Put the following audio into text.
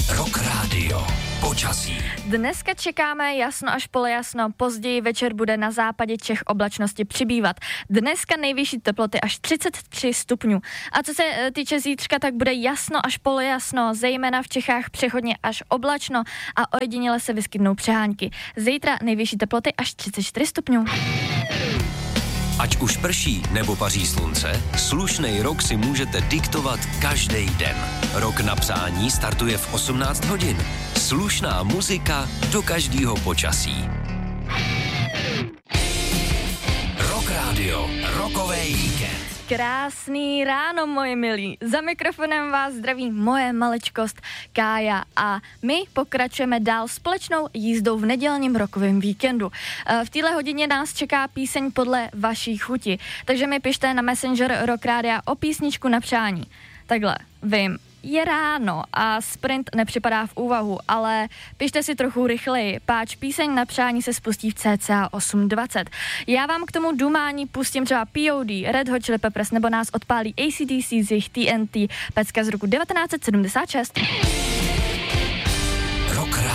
Rock Radio. Počasí. Dneska čekáme jasno až polojasno, později večer bude na západě Čech oblačnosti přibývat. Dneska nejvyšší teploty až 33 stupňů. A co se týče zítřka, tak bude jasno až polojasno, zejména v Čechách přechodně až oblačno a ojediněle se vyskytnou přehánky. Zítra nejvyšší teploty až 34 stupňů. Ať už prší nebo paří slunce, slušnej rok si můžete diktovat každý den. Rok na přání startuje v 18 hodin. Slušná muzika do každého počasí. Rock Radio, rokovej víkend. Krásný ráno, moje milí. Za mikrofonem vás zdraví moje maličkost Kája a my pokračujeme dál společnou jízdou v nedělním rokovém víkendu. V téhle hodině nás čeká píseň podle vaší chuti, takže mi pište na Messenger Rock Rádia o písničku na přání. Takhle, vím, je ráno a sprint nepřipadá v úvahu, ale pište si trochu rychleji, páč píseň na přání se spustí v cca 8:20. Já vám k tomu dumání pustím třeba POD, Red Hot Chili Peppers nebo nás odpálí AC/DC z jejich TNT, pecka z roku 1976.